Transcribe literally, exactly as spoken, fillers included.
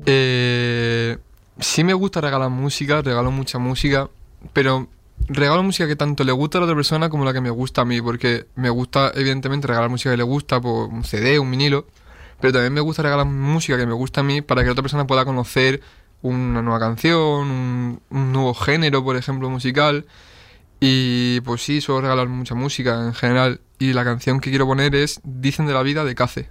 Eh, sí me gusta regalar música, regalo mucha música, pero regalo música que tanto le gusta a la otra persona como la que me gusta a mí, porque me gusta evidentemente regalar música que le gusta, por un C D, un vinilo, pero también me gusta regalar música que me gusta a mí para que la otra persona pueda conocer una nueva canción, un, un nuevo género, por ejemplo, musical. Y pues sí, suelo regalar mucha música en general. Y la canción que quiero poner es Dicen de la vida de Cace.